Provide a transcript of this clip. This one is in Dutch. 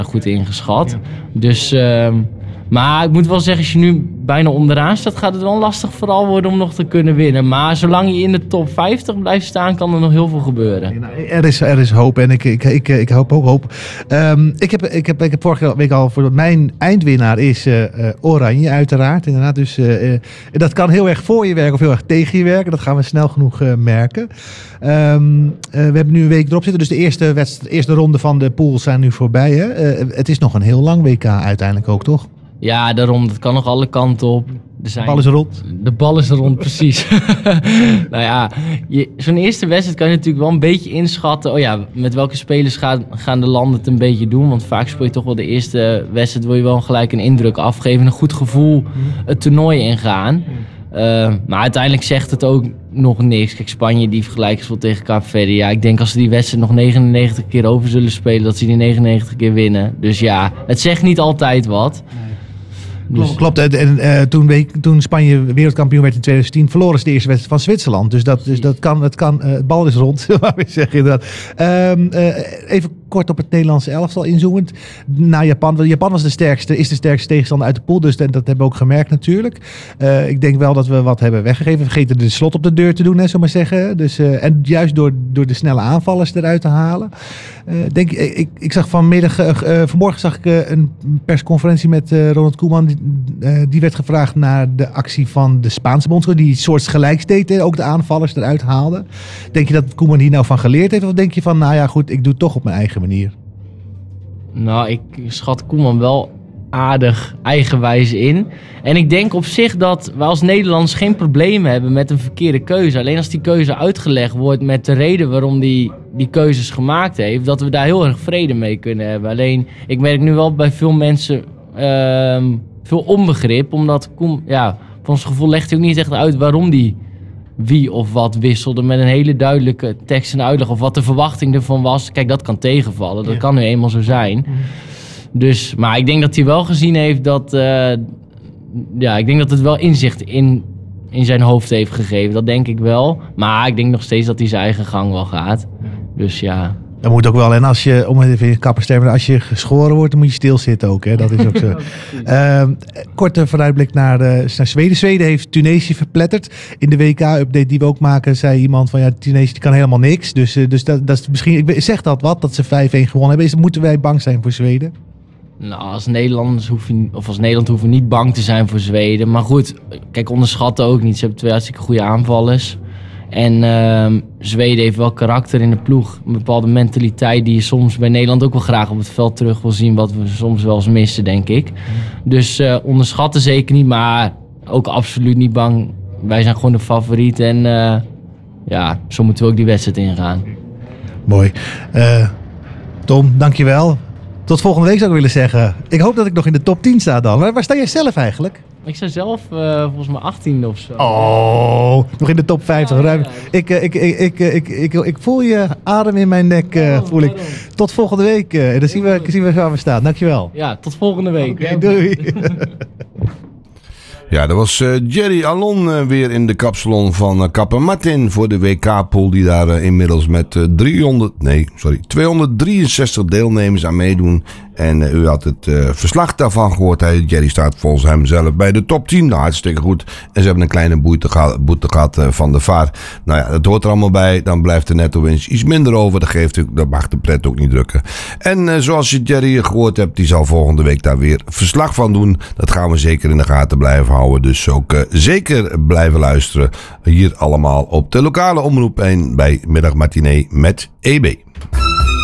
goed ingeschat. Ja. Dus, maar ik moet wel zeggen, als je nu bijna onderaan staat, gaat het wel lastig vooral worden om nog te kunnen winnen. Maar zolang je in de top 50 blijft staan, kan er nog heel veel gebeuren. Er is hoop en ik hoop ook hoop. Ik heb vorige week al voor mijn eindwinnaar is Oranje uiteraard. Inderdaad, dus dat kan heel erg voor je werken of heel erg tegen je werken. Dat gaan we snel genoeg merken. We hebben nu een week erop zitten, dus de eerste ronde van de pools zijn nu voorbij. Hè? Het is nog een heel lang WK uiteindelijk ook, toch? Ja, daarom. Dat kan nog alle kanten op. De bal is rond. De bal is rond, precies. Nou ja, zo'n eerste wedstrijd kan je natuurlijk wel een beetje inschatten. Oh ja, met welke spelers gaan de landen het een beetje doen? Want vaak speel je toch wel de eerste wedstrijd, wil je wel gelijk een indruk afgeven. Een goed gevoel het toernooi ingaan. Maar uiteindelijk zegt het ook nog niks. Kijk, Spanje die vergelijken wel tegen Kaapverdi. Ja, ik denk als ze die wedstrijd nog 99 keer over zullen spelen, dat ze die 99 keer winnen. Dus ja, het zegt niet altijd wat. Dus. Klopt. En toen Spanje wereldkampioen werd in 2010, verloren ze de eerste wedstrijd van Zwitserland. Dus dat kan. Het bal is rond, wou ik zeggen inderdaad. Even kort op het Nederlandse elftal inzoomend. Na Japan. Japan is de sterkste tegenstander uit de pool. Dus dat hebben we ook gemerkt natuurlijk. Ik denk wel dat we wat hebben weggegeven. We vergeten de slot op de deur te doen, hè, zo maar zeggen. Dus, en juist door de snelle aanvallers eruit te halen. Ik zag vanmorgen zag ik een persconferentie met Ronald Koeman. Die werd gevraagd naar de actie van de Spaanse bondscoach. Die soort gelijks deed, ook de aanvallers eruit haalde. Denk je dat Koeman hier nou van geleerd heeft? Of denk je van, nou ja goed, ik doe het toch op mijn eigen manier? Nou, ik schat Koeman wel aardig eigenwijs in. En ik denk op zich dat we als Nederlanders geen problemen hebben met een verkeerde keuze. Alleen als die keuze uitgelegd wordt met de reden waarom die keuzes gemaakt heeft, dat we daar heel erg vrede mee kunnen hebben. Alleen, ik merk nu wel bij veel mensen veel onbegrip, omdat van ons gevoel legt hij ook niet echt uit waarom die wie of wat wisselde met een hele duidelijke tekst en uitleg of wat de verwachting ervan was. Kijk, dat kan tegenvallen. Dat kan nu eenmaal zo zijn. Dus, maar ik denk dat hij wel gezien heeft dat ik denk dat het wel inzicht in zijn hoofd heeft gegeven. Dat denk ik wel. Maar ik denk nog steeds dat hij zijn eigen gang wel gaat. Dus ja. Dat moet ook wel. En als je, om even in kapperstermen, als je geschoren wordt, dan moet je stilzitten ook. Hè? Dat is ook zo. Korte vooruitblik naar Zweden. Zweden heeft Tunesië verpletterd. In de WK-update die we ook maken, zei iemand van ja, Tunesië kan helemaal niks. Dus dat is misschien, zegt dat wat, dat ze 5-1 gewonnen hebben. Moeten wij bang zijn voor Zweden? Nou, als Nederland hoeven we niet bang te zijn voor Zweden. Maar goed, kijk, onderschatten ook niet. Ze hebben 2 hartstikke goede aanvallers. En Zweden heeft wel karakter in de ploeg. Een bepaalde mentaliteit die je soms bij Nederland ook wel graag op het veld terug wil zien. Wat we soms wel eens missen, denk ik. Dus onderschatten zeker niet, maar ook absoluut niet bang. Wij zijn gewoon de favoriet en zo moeten we ook die wedstrijd ingaan. Mooi. Tom, dankjewel. Tot volgende week zou ik willen zeggen. Ik hoop dat ik nog in de top 10 sta dan. Waar sta jij zelf eigenlijk? Ik sta zelf volgens mij 18e of zo. Oh, nog in de top 50. Ja, ruim. Ik voel je adem in mijn nek. Voel ik. Tot volgende week. En dan zien we waar we staan. Dankjewel. Ja, tot volgende week. Okay, doei. Ja, dat was Jerry Alon weer in de kapsalon van Kapper Martin voor de WK-pool die daar inmiddels met 263 deelnemers aan meedoen. En u had het verslag daarvan gehoord. Jerry staat volgens hem zelf bij de top 10. Nou, hartstikke goed. En ze hebben een kleine boete gehad van de VAR. Nou ja, dat hoort er allemaal bij. Dan blijft de netto-winst iets minder over. Dat mag de pret ook niet drukken. En zoals je Jerry gehoord hebt, die zal volgende week daar weer verslag van doen. Dat gaan we zeker in de gaten blijven houden. Dus ook zeker blijven luisteren. Hier allemaal op de lokale omroep 1 bij Middagmatinee met EB.